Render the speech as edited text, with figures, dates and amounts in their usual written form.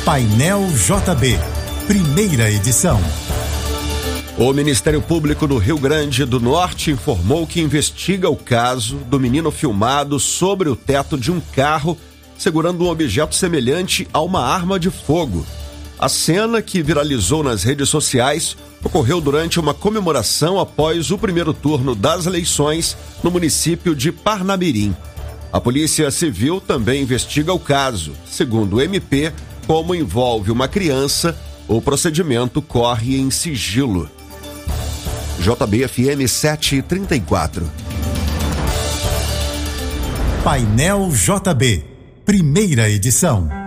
Painel JB, primeira edição. O Ministério Público do Rio Grande do Norte informou que investiga o caso do menino filmado sobre o teto de um carro, segurando um objeto semelhante a uma arma de fogo. A cena, que viralizou nas redes sociais, ocorreu durante uma comemoração após o primeiro turno das eleições no município de Parnamirim. A Polícia Civil também investiga o caso. Segundo o MP, como envolve uma criança, o procedimento corre em sigilo. JB-FM 734. Painel JB, primeira edição.